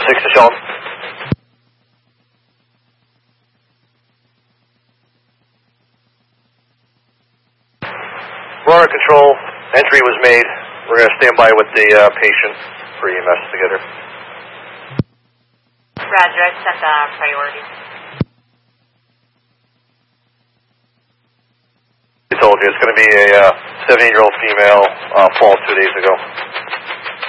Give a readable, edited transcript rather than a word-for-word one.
6 to Sheldon. We're under control. Entry was made. We're going to stand by with the patient for EMS together. Roger, I've set the priority. I told you, it's going to be a 17-year-old female, fall 2 days ago.